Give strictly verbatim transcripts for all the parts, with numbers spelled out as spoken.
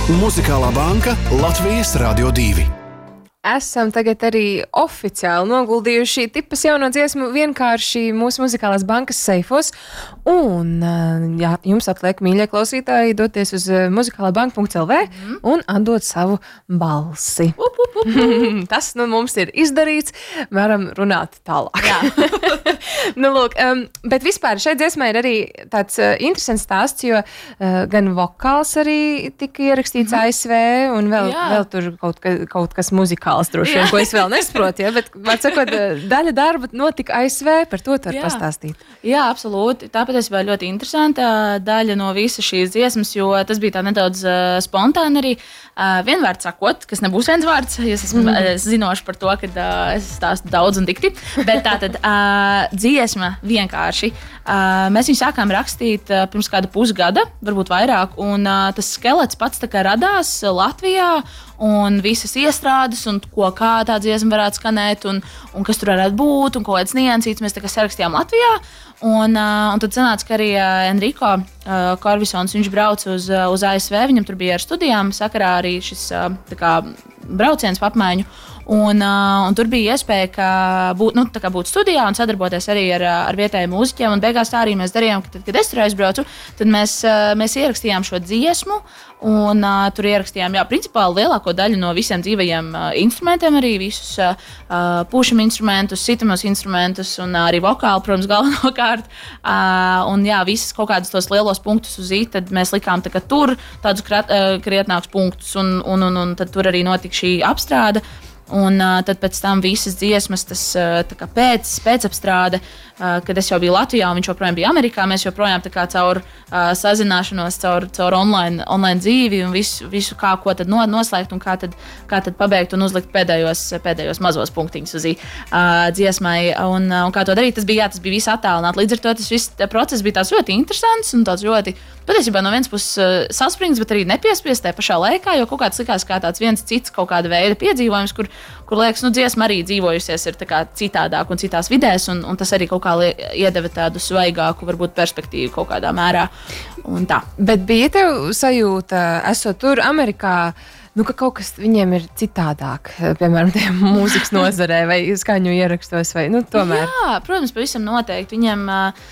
Muzikālā banka Latvijas Radio divi. Esam tagad arī oficiāli noguldījuši tipas jauno dziesmu vienkārši mūsu muzikālās bankas seifos. Un, jā, jums atliek, mīļie klausītāji, doties uz muzikālā banka punkts el vē mm. un atdot savu balsi. Up, up, up, up. Tas nu mums ir izdarīts, varam runāt tālāk. nu, lūk, um, bet vispār šeit dziesmai ir arī tāds uh, interesants stāsts, jo uh, gan vokāls arī tika ierakstīts mm. A S V un vēl, vēl tur kaut, ka, kaut kas muzikāls. Droši vien, ko es vēl nesaprotu, ja? Bet, var sakot, daļa darba notika A S V, par to tu vari pastāstīt. Jā, absolūti. Tā patiesībā ļoti interesanta daļa no visas šīs dziesmas, jo tas bija tā nedaudz uh, spontāni arī. Uh, vienvārds sakot, kas nebūs viens vārds, ja es esmu mm. zinoši par to, ka uh, es stāstu daudz un dikti, bet tā tad uh, dziesma vienkārši. Uh, mēs viņu sākām rakstīt uh, pirms kāda pusgada, varbūt vairāk, un uh, tas skelets pats tā kā radās Latvijā, un visas iestrādes, un ko kā tā dziesma varētu skanēt, un, un kas tur varētu būt, un kaut kāds niansīts mēs tā kā sarakstījām Latvijā. Un, uh, un tad sanāca, ka arī uh, Enrico uh, Korvisons, viņš brauc uz, uh, uz A S V, viņam tur bija ar studijām, sakarā arī šis uh, tā kā brauciens pa apmaiņu. Un, uh, un tur bija iespēja, ka būt, nu, tā kā būt studijā un sadarboties arī ar, ar vietējiem mūziķiem. Un beigās tā arī mēs darījām, ka tad, kad es tur aizbraucu, tad mēs, uh, mēs ierakstījām šo dziesmu. Un uh, tur ierakstījām, jā, principā lielāko daļu no visiem dzīvajiem uh, instrumentiem, arī visus uh, pušam instrumentus, sitamos instrumentus un uh, arī vokālu, protams, galvenokārt. Uh, un jā, visas kaut kādus tos lielos punktus uz I, tad mēs likām tā, ka tur tādus krat, uh, krietnākus punktus, un, un, un, un tad tur arī notika šī apstrāde. Un uh, tad pēc tam visas dziesmas, tas uh, tā kā pēc, pēcapstrāde, uh, kad es jau biju Latvijā un viņš joprojām bija Amerikā, mēs joprojām tā kā caur uh, sazināšanos, caur, caur online, online dzīvi un visu, visu kā ko tad no, noslēgt un kā tad, kā tad pabeigt un uzlikt pēdējos, pēdējos mazos punktiņus uz I uh, dziesmai. Un, uh, un kā to darīt, tas bija, jā, tas bija viss attālināt. Līdz ar to tas viss process bija tāds ļoti interesants un tāds ļoti, patiesībā no vienas puses uh, saspringts, bet arī nepiespiest tajā pašā laikā, jo kaut kāds likās kā tāds viens cits kaut kāda veida piedzīvojums, kur kur liekas, nu, dziesma arī dzīvojusies ir tā kā citādāk un citās vidēs, un, un tas arī kaut kā iedeva tādu svaigāku, varbūt, perspektīvu kaut kādā mērā. Un tā. Bet bija tev sajūta, esot tur Amerikā, nu, ka kaut kas viņiem ir citādāk, piemēram, tajā mūzikas nozarē vai skaņu ierakstos, vai, nu, tomēr? Jā, protams, pavisam noteikti. Viņiem...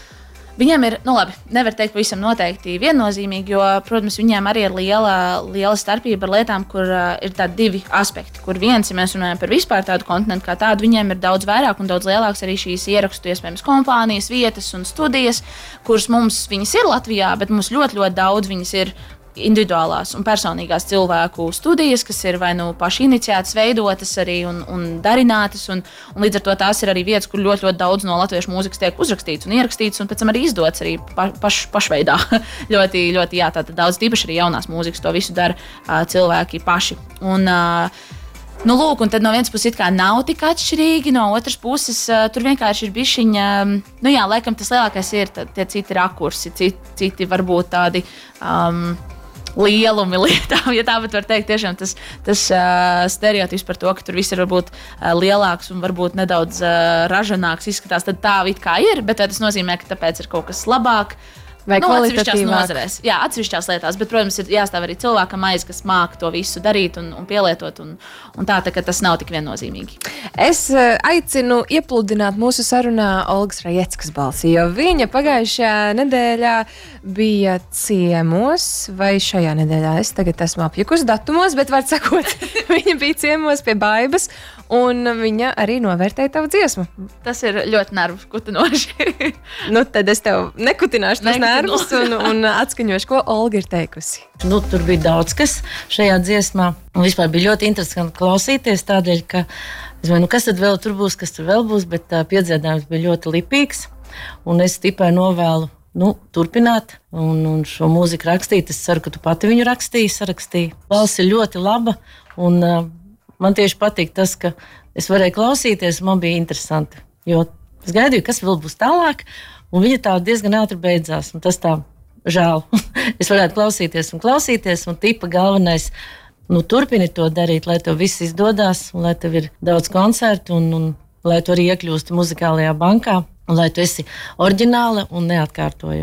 Viņiem ir, nu labi, nevar teikt pavisam noteikti viennozīmīgi, jo, protams, viņiem arī ir liela, liela starpība ar lietām, kur uh, ir tādi divi aspekti. Kur viens, ja mēs runājam par vispār tādu kontinentu kā tādu, viņiem ir daudz vairāk un daudz lielāks arī šīs ierakstu, iespējams, kompānijas, vietas un studijas, kuras mums viņas ir Latvijā, bet mums ļoti, ļoti daudz viņas ir individuālās un personīgās cilvēku studijas, kas ir vai nu paši iniciētas, veidotas arī un, un darinātas, un, un līdz ar to tās ir arī vietas, kur ļoti, ļoti daudz no latviešu mūzikas tiek uzrakstīts un ierakstīts, un pēc tam arī izdots arī pa, paš, pašveidā. ļoti, ļoti, jā, tātad daudz tīpaši arī jaunās mūzikas to visu dara uh, cilvēki paši. Un, uh, Nu, lūk, un tad no vienas puses it kā nav tik atšķirīgi, no otras puses uh, tur vienkārši ir bišķiņa, nu jā, laikam tas lielākais ir tie citi rakursi, citi, citi varbūt tādi um, lielumi lietām, ja tā pat var teikt, tiešām tas, tas uh, stereotips par to, ka tur viss ir varbūt uh, lielāks un varbūt nedaudz uh, ražanāks izskatās, tad tā it kā ir, bet tas nozīmē, ka tāpēc ir kaut kas labāk. Vai nu, kvalitatīvāk? Jā, atsevišķās lietās, bet, protams, ir jāstāv arī cilvēkam aiz, kas māca to visu darīt un, un pielietot, un, un tā, tā, ka tas nav tik viennozīmīgi. Es aicinu iepludināt mūsu sarunā Olgas Rajeckas balsi, jo viņa pagājušajā nedēļā bija ciemos, vai šajā nedēļā es tagad esmu apjukus datumos, bet var sakot, viņa bija ciemos pie Baibas, un viņa arī novērtēja tavu dziesmu. Tas ir ļoti nervu kutinoši. Nu, tad es tev nekutināšu tos nervus un, un atskaņošu, ko Olga ir teikusi. Nu, tur bija daudz kas šajā dziesmā. Un vispār bija ļoti interesanti klausīties tādēļ, ka es domāju, nu, kas tad vēl tur būs, kas tur vēl būs, bet uh, piedziedājums bija ļoti lipīgs. Un es tikai novēlu nu, turpināt un, un šo mūziku rakstīt. Es ceru, ka tu pati viņu rakstīji, sarakstīji. Balss ir ļoti laba un uh, man tieši patīk tas, ka es varēju klausīties, man bija interesanti. Jo es gaidīju, kas vēl būs tālāk, un viņa tā diezgan ātri beidzās. Un tas tā žēl. Es varētu klausīties un klausīties, un tipa galvenais, nu, turpini to darīt, lai tev viss izdodās, un lai tev ir daudz koncertu, un, un lai tu arī iekļūsti muzikālajā bankā, un lai tu esi oriģināla un neatkārtojama.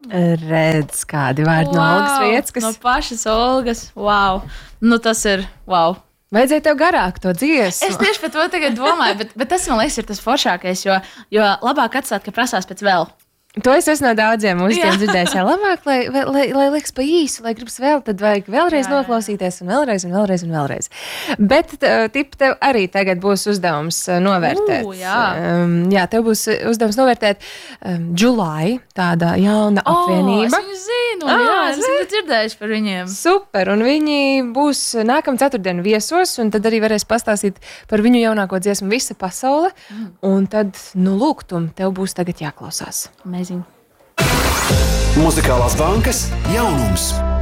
Redz, kādi vārdi wow, no Olgas Rieckas. No pašas Olgas. Wow. Nu, tas ir wow. Vajadzēja tev garāk to dziesmu. Es tieši par to tagad domāju, bet, bet tas, man liekas, ir tas foršākais, jo, jo labāk atstāt, ka prasās pēc vēl. To es esmu no daudziem mūziķiem dzirdējis. Jā, labāk, lai, lai, lai, lai liekas pa īsu, lai gribas vēl, tad vajag vēlreiz jā, jā. noklausīties un vēlreiz un vēlreiz un vēlreiz. Bet, tip, tev arī tagad būs uzdevums novērtēt. Uh, jā. Um, jā, tev būs uzdevums novērtēt um, July, tāda jauna oh, apvienība. Es viņu zinu, ah, jā, es esmu dzirdējis par viņiem. Super, un viņi būs nākam ceturtdienu viesos, un tad arī varēs pastāstīt par viņu jaunāko dziesmu Visa pasaule. Mm. Un tad, nu lūgtum, tev būs tagad jāklausās. Amazing. Muzikālās bankas jaunums.